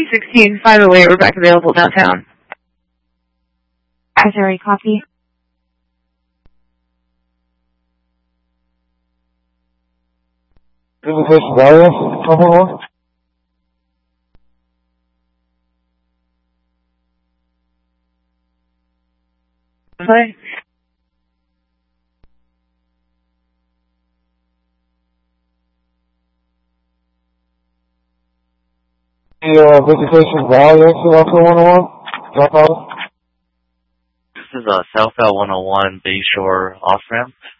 216, 508, we're back available downtown. Sorry, copy. Invitation value, 1211. Sorry? The visitation value, South 101, drop out. This is Southbound 101 Bayshore off-ramp.